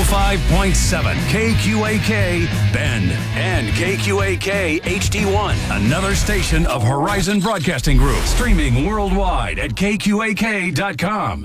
105.7 KQAK Bend and KQAK HD1, another station of Horizon Broadcasting Group, streaming worldwide at kqak.com.